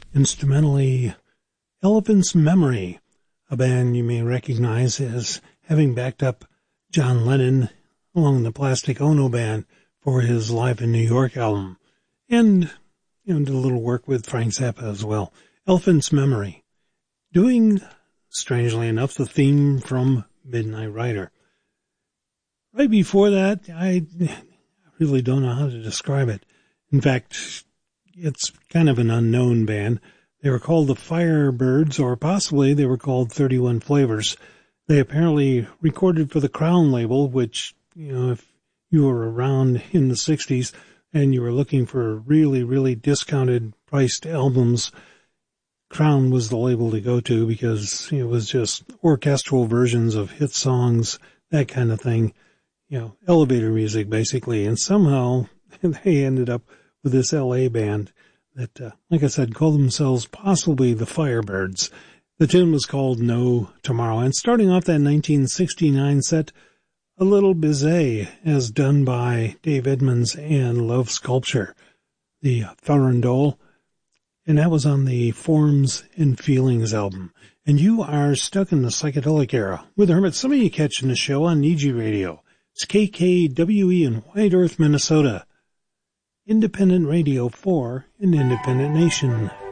instrumentally Elephant's Memory, a band you may recognize as having backed up John Lennon along the Plastic Ono Band for his Live in New York album, and did a little work with Frank Zappa as well. Elephant's Memory, doing, strangely enough, the theme from Midnight Rider. Right before that, I really don't know how to describe it. In fact, it's kind of an unknown band. They were called the Firebirds, or possibly they were called 31 Flavors. They apparently recorded for the Crown label, which, if you were around in the 60s and you were looking for really, really discounted priced albums, Crown was the label to go to because it was just orchestral versions of hit songs, that kind of thing. Elevator music, basically. And somehow they ended up with this L.A. band that, like I said, called themselves possibly the Firebirds. The tune was called No Tomorrow. And starting off that 1969 set, a little bizet, as done by Dave Edmunds and Love Sculpture, the Farandole. And that was on the Forms and Feelings album. And you are stuck in the psychedelic era with Hermit. Some of you catching the show on Niji Radio. It's KKWE in White Earth, Minnesota. Independent radio for an independent nation.